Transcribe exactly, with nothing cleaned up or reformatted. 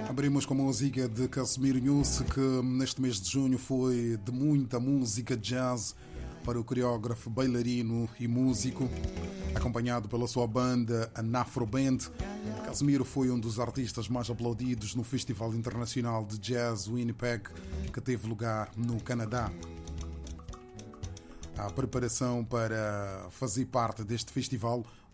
Abrimos com a música de Casimiro Nunes, que neste mês de junho foi de muita música jazz para o coreógrafo, bailarino e músico, acompanhado pela sua banda, a Nafro Band. Casimiro foi um dos artistas mais aplaudidos no Festival Internacional de Jazz Winnipeg, que teve lugar no Canadá. A preparação para fazer parte deste festival